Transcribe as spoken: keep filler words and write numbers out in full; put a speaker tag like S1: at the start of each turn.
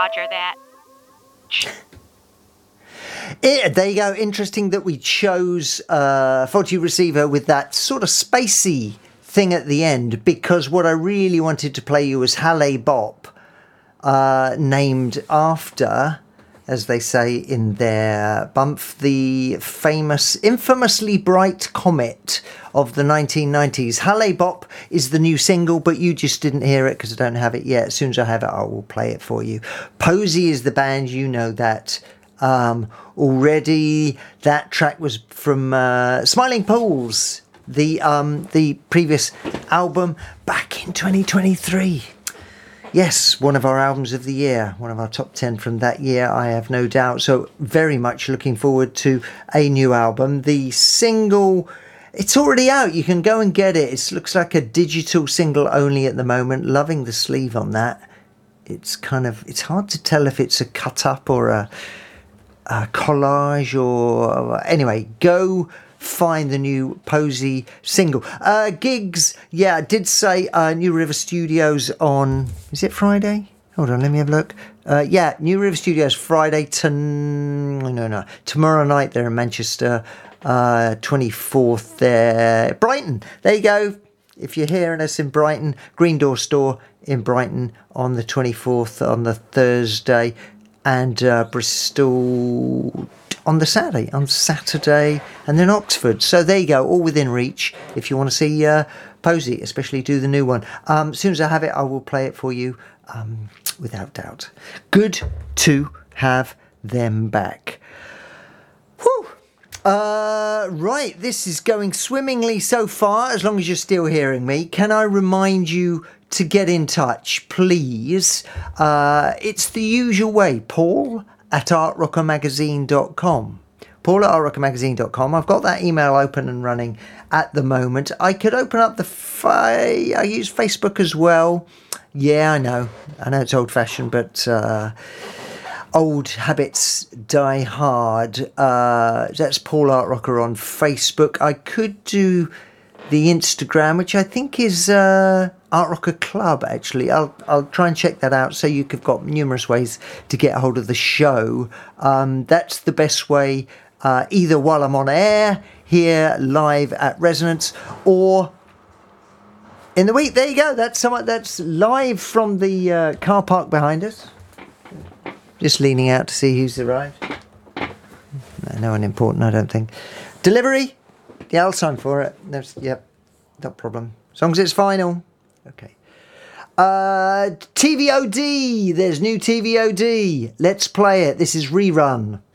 S1: Roger that.
S2: It, there you go. Interesting that we chose uh, Faulty Receiver with that sort of spacey thing at the end, because what I really wanted to play you was Halle Bop, uh, named after, as they say in their bump, the famous, infamously bright comet of the nineteen nineties. Halle Bop is the new single, but you just didn't hear it because I don't have it yet. As soon as I have it, I will play it for you. Posey is the band, you know that. Um, already, that track was from uh, Smiling Pools, the um, the previous album back in twenty twenty-three. Yes, one of our albums of the year, one of our top ten from that year, I have no doubt. So very much looking forward to a new album. The single, it's already out. You can go and get it. It looks like a digital single only at the moment. Loving the sleeve on that. It's kind of, it's hard to tell if it's a cut up or a... Uh, collage or anyway, go find the new Posey single. Uh, gigs, yeah, I did say uh, New River Studios on, is it Friday? Hold on, let me have a look. Uh, yeah, New River Studios Friday to no no tomorrow night. They're in Manchester. Uh, twenty-fourth there, Brighton. There you go. If you're hearing us in Brighton, Green Door Store in Brighton on the twenty-fourth on the Thursday. And uh, Bristol on the Saturday, on Saturday, and then Oxford. So there you go, all within reach if you want to see uh, Posey, especially do the new one. Um, as soon as I have it, I will play it for you, um, without doubt. Good to have them back. Whew. Uh, right, this is going swimmingly so far, as long as you're still hearing me. Can I remind you to get in touch, please? Uh, it's the usual way, Paul at art rocker magazine dot com. Paul at art rocker magazine dot com. I've got that email open and running at the moment. I could open up the... Fi- I use Facebook as well. Yeah, I know. I know it's old-fashioned, but... Uh, old habits die hard. Uh, that's Paul Art Rocker on Facebook. I could do the Instagram, which I think is uh, Art Rocker Club, actually. I'll I'll try and check that out, so you've got numerous ways to get a hold of the show. Um, that's the best way, uh, either while I'm on air here live at Resonance, or in the week. There you go. That's someone that's live from the uh, car park behind us. Just leaning out to see who's arrived. No, no one important, I don't think. Delivery? Yeah, I'll sign for it. There's, yep, no problem. As long as it's final. Okay. Uh, T V O D. There's new T V O D. Let's play it. This is Rerun.